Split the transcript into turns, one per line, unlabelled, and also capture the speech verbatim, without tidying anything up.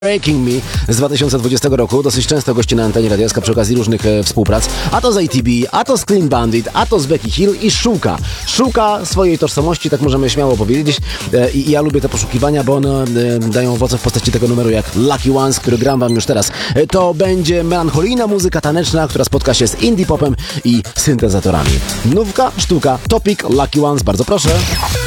Breaking Me z dwa tysiące dwudziestego roku. Dosyć często gości na antenie Radia S K przy okazji różnych e, współprac. A to z A T B, a to z Clean Bandit, a to z Becky Hill i szuka. Szuka swojej tożsamości, tak możemy śmiało powiedzieć. E, I ja lubię te poszukiwania, bo one e, dają owoce w postaci tego numeru jak Lucky Ones, który gram wam już teraz. E, to będzie melancholijna muzyka taneczna, która spotka się z indie popem i syntezatorami. Nówka, sztuka, topic, Lucky Ones, bardzo proszę.